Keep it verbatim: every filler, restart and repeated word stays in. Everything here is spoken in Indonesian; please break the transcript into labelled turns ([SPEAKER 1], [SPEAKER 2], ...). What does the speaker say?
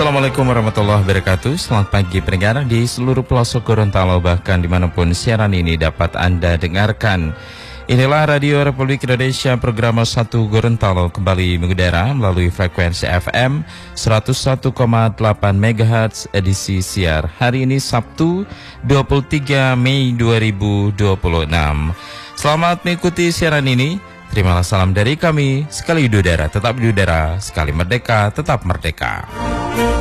[SPEAKER 1] Assalamualaikum warahmatullahi wabarakatuh. Selamat pagi pendengar di seluruh pelosok Gorontalo, bahkan dimanapun siaran ini dapat Anda dengarkan. Inilah Radio Republik Indonesia, program satu Gorontalo kembali mengudara melalui frekuensi F M seratus satu koma delapan megahertz edisi siar hari ini Sabtu dua puluh tiga Mei dua ribu dua puluh enam. Selamat mengikuti siaran ini. Terimalah salam dari kami, sekali di udara tetap di udara, sekali merdeka tetap merdeka.